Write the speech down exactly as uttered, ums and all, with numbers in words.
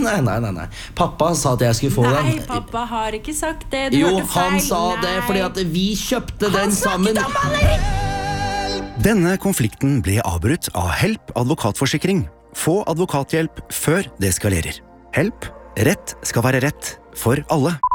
Nei, nei, nei, nei. Pappa sa at jeg skulle få Nei, den. pappa har ikke sagt det. Du Jo, hørte feil. han sa det, Nei. fordi at vi kjøpte Han den sammen. snakket om maleri! Denne konflikten ble avbrutt av Help advokatforsikring. Få advokathjelp før det skalerer. Help, rett skal være rett for alle.